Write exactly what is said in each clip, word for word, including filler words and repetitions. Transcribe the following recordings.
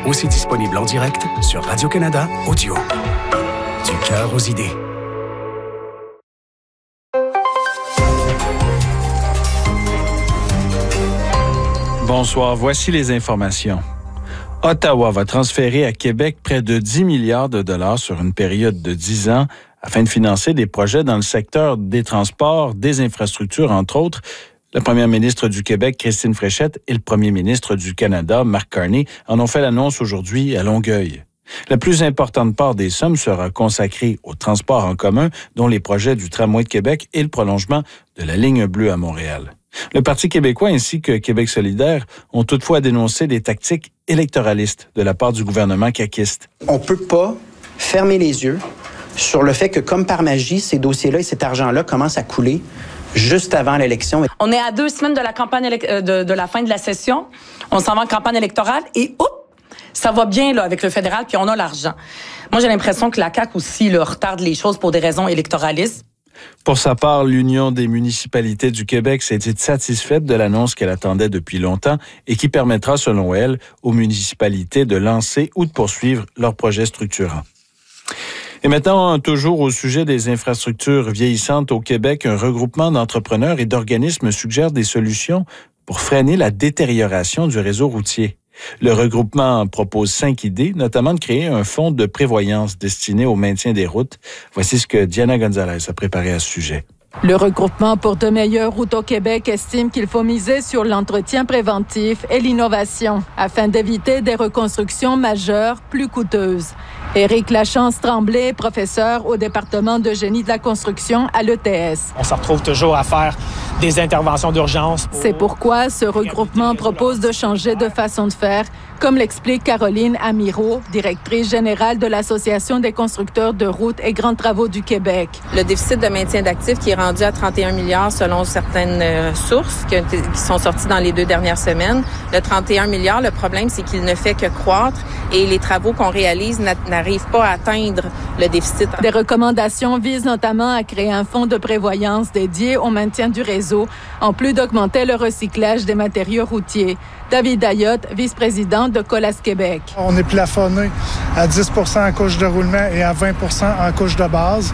aussi disponible en direct sur Radio-Canada Audio. Du cœur aux idées. Bonsoir, voici les informations. Ottawa va transférer à Québec près de dix milliards de dollars sur une période de dix ans afin de financer des projets dans le secteur des transports, des infrastructures, entre autres. La première ministre du Québec, Christine Fréchette, et le premier ministre du Canada, Mark Carney, en ont fait l'annonce aujourd'hui à Longueuil. La plus importante part des sommes sera consacrée aux transports en commun, dont les projets du tramway de Québec et le prolongement de la ligne bleue à Montréal. Le Parti québécois ainsi que Québec solidaire ont toutefois dénoncé des tactiques électoralistes de la part du gouvernement caquiste. On ne peut pas fermer les yeux sur le fait que, comme par magie, ces dossiers-là et cet argent-là commencent à couler juste avant l'élection. On est à deux semaines de la campagne élec- de, de la fin de la session. On s'en va en campagne électorale et oups, ça va bien là avec le fédéral puis on a l'argent. Moi, j'ai l'impression que la C A Q aussi là, retarde les choses pour des raisons électoralistes. Pour sa part, l'Union des municipalités du Québec s'est dit satisfaite de l'annonce qu'elle attendait depuis longtemps et qui permettra, selon elle, aux municipalités de lancer ou de poursuivre leurs projets structurants. Et maintenant, toujours au sujet des infrastructures vieillissantes au Québec, un regroupement d'entrepreneurs et d'organismes suggère des solutions pour freiner la détérioration du réseau routier. Le regroupement propose cinq idées, notamment de créer un fonds de prévoyance destiné au maintien des routes. Voici ce que Diana Gonzalez a préparé à ce sujet. Le regroupement pour de meilleures routes au Québec estime qu'il faut miser sur l'entretien préventif et l'innovation afin d'éviter des reconstructions majeures plus coûteuses. Éric Lachance-Tremblay, professeur au département de génie de la construction à l'E T S. On se retrouve toujours à faire des interventions d'urgence. Pour... C'est pourquoi ce regroupement propose de changer de façon de faire, comme l'explique Caroline Amirault, directrice générale de l'Association des constructeurs de routes et grands travaux du Québec. Le déficit de maintien d'actifs qui est rendu à trente et un milliards selon certaines euh, sources qui, ont été, qui sont sorties dans les deux dernières semaines. Le trente et un milliards, le problème, c'est qu'il ne fait que croître et les travaux qu'on réalise n'arrivent pas à atteindre le déficit. Des recommandations visent notamment à créer un fonds de prévoyance dédié au maintien du réseau, en plus d'augmenter le recyclage des matériaux routiers. David Ayotte, vice-président de Colas Québec. On est plafonné à dix pour cent en couche de roulement et à vingt pour cent en couche de base.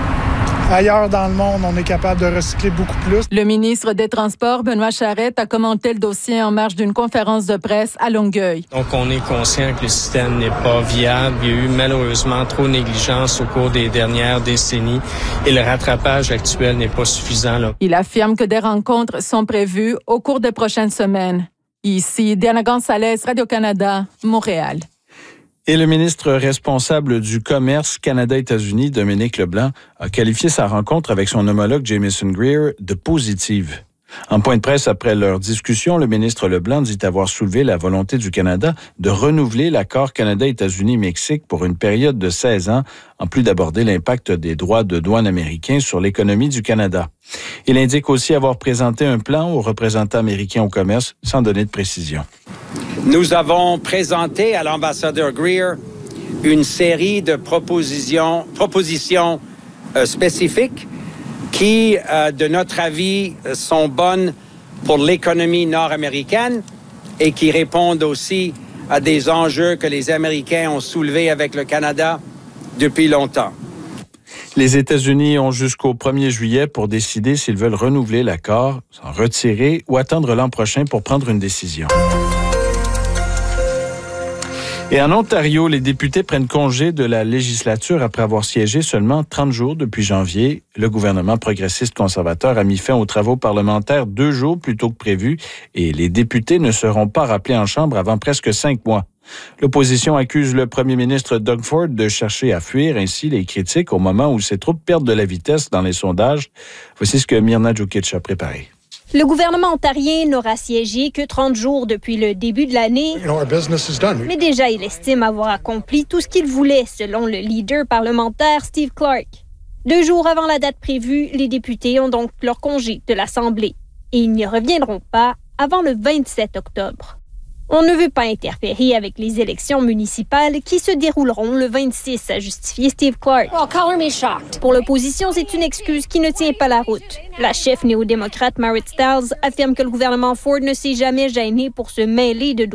Ailleurs dans le monde, on est capable de recycler beaucoup plus. Le ministre des Transports, Benoît Charette, a commenté le dossier en marge d'une conférence de presse à Longueuil. Donc, on est conscient que le système n'est pas viable. Il y a eu malheureusement trop de négligence au cours des dernières décennies et le rattrapage actuel n'est pas suffisant. Là. Il affirme que des rencontres sont prévues au cours des prochaines semaines. Ici, Diana Gonzalez, Radio-Canada, Montréal. Et le ministre responsable du commerce Canada-États-Unis, Dominique Leblanc, a qualifié sa rencontre avec son homologue Jamieson Greer de positive. En point de presse après leur discussion, le ministre Leblanc dit avoir soulevé la volonté du Canada de renouveler l'accord Canada-États-Unis-Mexique pour une période de seize ans, en plus d'aborder l'impact des droits de douane américains sur l'économie du Canada. Il indique aussi avoir présenté un plan aux représentants américains au commerce, sans donner de précision. Nous avons présenté à l'ambassadeur Greer une série de propositions, propositions euh, spécifiques qui, euh, de notre avis, sont bonnes pour l'économie nord-américaine et qui répondent aussi à des enjeux que les Américains ont soulevés avec le Canada depuis longtemps. Les États-Unis ont jusqu'au premier juillet pour décider s'ils veulent renouveler l'accord, s'en retirer ou attendre l'an prochain pour prendre une décision. Et en Ontario, les députés prennent congé de la législature après avoir siégé seulement trente jours depuis janvier. Le gouvernement progressiste conservateur a mis fin aux travaux parlementaires deux jours plus tôt que prévu et les députés ne seront pas rappelés en chambre avant presque cinq mois. L'opposition accuse le premier ministre Doug Ford de chercher à fuir ainsi les critiques au moment où ses troupes perdent de la vitesse dans les sondages. Voici ce que Mirna Djukic a préparé. Le gouvernement ontarien n'aura siégé que trente jours depuis le début de l'année, mais déjà il estime avoir accompli tout ce qu'il voulait, selon le leader parlementaire Steve Clark. Deux jours avant la date prévue, les députés ont donc leur congé de l'Assemblée et ils n'y reviendront pas avant le vingt-sept octobre. On ne veut pas interférer avec les élections municipales qui se dérouleront le vingt-six, a justifié Steve Clark. Pour l'opposition, c'est une excuse qui ne tient pas la route. La chef néo-démocrate Marit Stiles affirme que le gouvernement Ford ne s'est jamais gêné pour se mêler de